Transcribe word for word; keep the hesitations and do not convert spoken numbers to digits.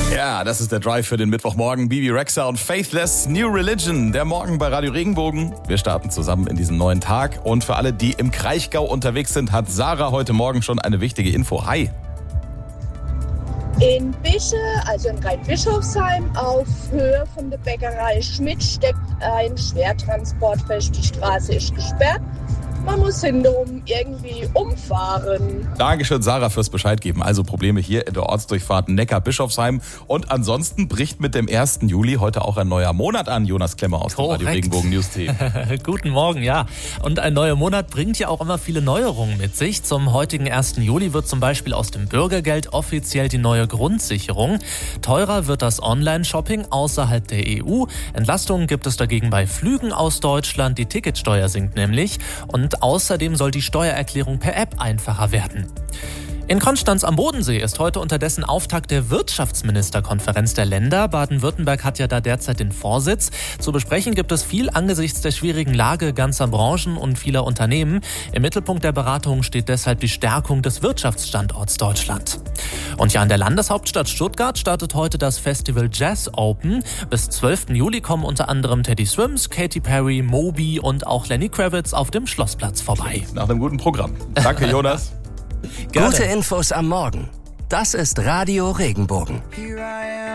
Ja, das ist der Drive für den Mittwochmorgen. Bibi Rexha und Faithless New Religion. Der Morgen bei Radio Regenbogen. Wir starten zusammen in diesen neuen Tag. Und für alle, die im Kraichgau unterwegs sind, hat Sarah heute Morgen schon eine wichtige Info. Hi. In Bische, also in Rheinbischofsheim, auf Höhe von der Bäckerei Schmidt, steckt ein Schwertransport fest. Die Straße ist gesperrt. Man muss hintenrum irgendwie umfahren. Dankeschön, Sarah, fürs Bescheid geben. Also Probleme hier in der Ortsdurchfahrt Neckar-Bischofsheim. Und ansonsten bricht mit dem ersten Juli heute auch ein neuer Monat an. Jonas Klemmer aus Korrekt. dem Radio Regenbogen News Team. Guten Morgen, ja. Und ein neuer Monat bringt ja auch immer viele Neuerungen mit sich. Zum heutigen ersten Juli wird zum Beispiel aus dem Bürgergeld offiziell die neue Grundsicherung. Teurer wird das Online-Shopping außerhalb der E U. Entlastungen gibt es dagegen bei Flügen aus Deutschland. Die Ticketsteuer sinkt nämlich. Und außerdem soll die Steuererklärung per App einfacher werden. In Konstanz am Bodensee ist heute unterdessen Auftakt der Wirtschaftsministerkonferenz der Länder. Baden-Württemberg hat ja da derzeit den Vorsitz. Zu besprechen gibt es viel angesichts der schwierigen Lage ganzer Branchen und vieler Unternehmen. Im Mittelpunkt der Beratungen steht deshalb die Stärkung des Wirtschaftsstandorts Deutschland. Und ja, in der Landeshauptstadt Stuttgart startet heute das Festival Jazz Open. Bis zwölften Juli kommen unter anderem Teddy Swims, Katy Perry, Moby und auch Lenny Kravitz auf dem Schlossplatz vorbei. Nach einem guten Programm. Danke, Jonas. Gute Infos am Morgen. Das ist Radio Regenbogen.